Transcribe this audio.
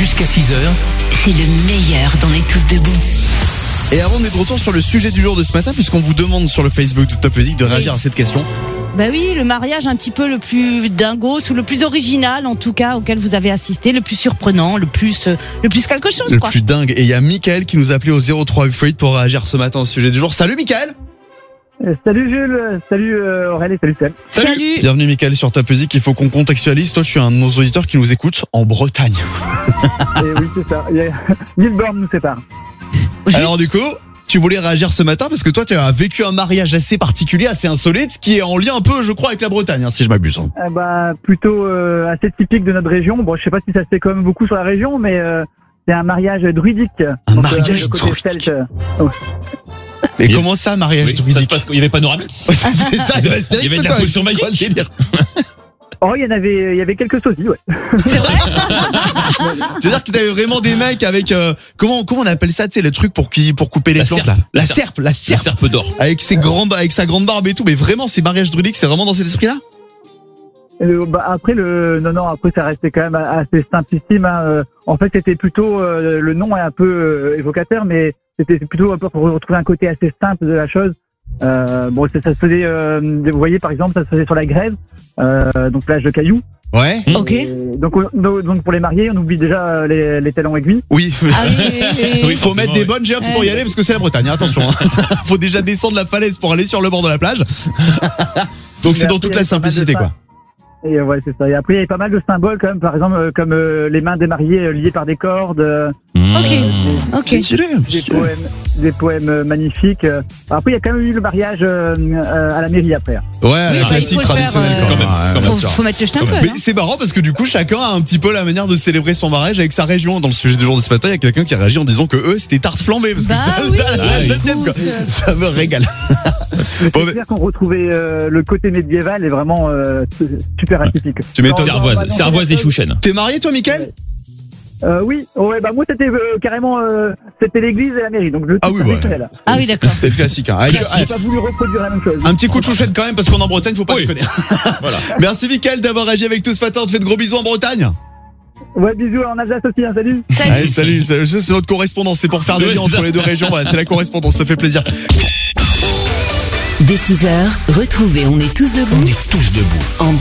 Jusqu'à 6h, c'est le meilleur d'On est tous debout. Et avant, on est de retour sur le sujet du jour de ce matin, puisqu'on vous demande sur le Facebook de Top Music de réagir à cette question. Ben oui, le mariage un petit peu le plus dingos ou le plus original en tout cas auquel vous avez assisté, le plus surprenant, le plus quelque chose Le quoi. plus dingue. Et il y a Mickaël qui nous a appelé au 0388 pour réagir ce matin au sujet du jour. Salut Mickaël. Salut Jules, salut Aurélie, salut Sam. Salut. Bienvenue Mickaël sur Top Music. Il faut qu'on contextualise. Toi, je suis un de nos auditeurs qui nous écoute en Bretagne. Et oui, c'est ça. 1000 bornes nous séparent. Juste. Alors du coup, tu voulais réagir ce matin parce que toi, tu as vécu un mariage assez particulier, assez insolite, qui est en lien un peu, je crois, avec la Bretagne, si je m'abuse. Plutôt assez typique de notre région. Bon, je sais pas si ça se fait quand même beaucoup sur la région, mais c'est un mariage druidique. Un mariage le côté druidique. celte. Mais comment ça, mariage Oui, druidique? ça se passe qu'il y avait Panorama. C'est ça, c'est Il y Astérix, avait de quoi. la potion C'est quoi magique. le délire? Oh, il y avait quelques sosies, ouais. C'est vrai. Tu veux dire que t'avais vraiment des mecs avec comment on appelle ça, tu sais, le truc pour couper les La plantes serpe. là. La La serpe, La serpe d'or. avec sa grande barbe et tout, mais vraiment ces mariages druidiques, c'est vraiment dans cet esprit-là? Après après ça restait quand même assez simplissime. Hein. En fait, c'était plutôt le nom est un peu évocateur, mais c'était plutôt un peu pour retrouver un côté assez simple de la chose. Ça se faisait, vous voyez par exemple, ça se faisait sur la grève, donc plage de cailloux. Ouais. Ok. Et donc pour les mariés, on oublie déjà les talons aiguilles. Oui. Ah oui. Il faut mettre des bonnes gerbes pour y aller parce que c'est la Bretagne, hein, attention. Faut déjà descendre la falaise pour aller sur le bord de la plage. Donc c'est Mais dans après, toute il y la avait pas mal de simplicité, quoi. Et ouais, c'est ça. Et après, il y avait pas mal de symboles quand même, par exemple, comme les mains des mariés liées par des cordes. Ok. Des poèmes magnifiques. Après, il y a quand même eu le mariage à la mairie après. Ouais, Oui, la bah, classique il faut le faire, traditionnelle quand même. Ouais, bien sûr. Faut mettre le schnappel. Mais c'est marrant parce que du coup chacun a un petit peu la manière de célébrer son mariage avec sa région. Dans le sujet du jour de ce matin, il y a quelqu'un qui a réagi en disant que eux c'était tarte flambée parce que Bah c'était oui, l'Alsacienne, quoi. Ça me régale. Mais Bon, c'est clair qu'on retrouvait le côté médiéval est vraiment super atypique. Tu m'étonnes. Cervoise et Chouchen. T'es marié toi, Mickaël? Oui, ouais, moi c'était carrément c'était l'église et la mairie, donc le Ah oui, traditionnel. Ah oui, d'accord. C'était classique. Hein. Avec- J'ai pas voulu reproduire la même chose. un petit coup de chouchette quand même parce qu'en Bretagne faut pas Oui. déconner. Voilà. Merci Mickaël d'avoir réagi avec tout ce matin. On te fait de gros bisous en Bretagne. Ouais, bisous en Alsace aussi, hein, salut. Allez, salut. C'est notre correspondance. C'est pour faire des Ouais, liens c'est entre ça. les deux régions. Voilà, c'est la correspondance. Ça fait plaisir. Dès 6h, retrouvez On est tous debout on est tous debout. en